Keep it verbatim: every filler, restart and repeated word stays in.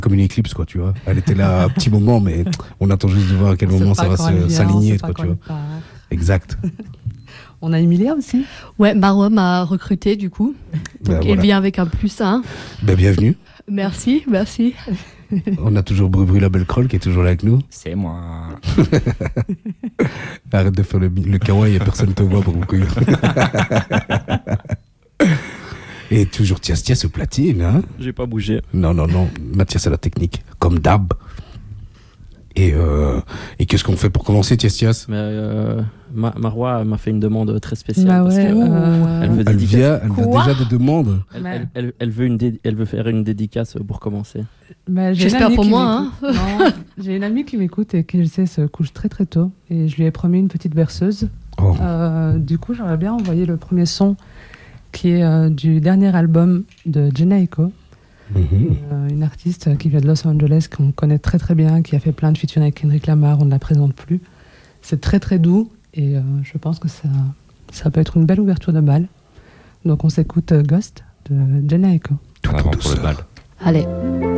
Comme une éclipse, quoi, tu vois. Elle était là un petit moment, mais on attend juste de voir à quel On sait moment pas ça va quand se- elle vient, s'aligner, on sait pas quoi, quand tu vois. elle part. Exact. On a Emilia aussi. Ouais, Marwa m'a recruté du coup. Donc Ben, elle voilà. vient avec un plus un. Ben, bienvenue. Merci, merci. On a toujours Brubru la belle crolle qui est toujours là avec nous. C'est moi. Arrête de faire le, le kawaii et personne te voit, Brubru. Et toujours Tias Tias au platine, hein. J'ai pas bougé. Non, non, non. Mathias à la technique, comme d'hab. Et, euh, et qu'est-ce qu'on fait pour commencer, Tias Tias? Mais euh, Ma- Marwa m'a fait une demande très spéciale. Bah parce ouais, que, euh, elle veut Elle dédicacer- vient, elle vient Quoi déjà de demandes. Elle, Mais- elle- elle- elle veut une dé- elle veut faire une dédicace pour commencer. bah, j'ai J'espère une amie pour qui moi, m'écoute. Non, j'ai une amie qui m'écoute et qui, je sais, se couche très très tôt. Et je lui ai promis une petite berceuse. Oh. Euh, du coup, j'aurais bien envoyé le premier son qui est euh, du dernier album de Jhené Aiko, Mhm. euh, une artiste qui vient de Los Angeles, qu'on connaît très très bien, qui a fait plein de featuring avec Kendrick Lamar, on ne la présente plus. C'est très très doux et euh, je pense que ça, ça peut être une belle ouverture de bal. Donc on s'écoute euh, Ghost de Jhené Aiko. Tout En en avant pour le douceur. bal. Allez.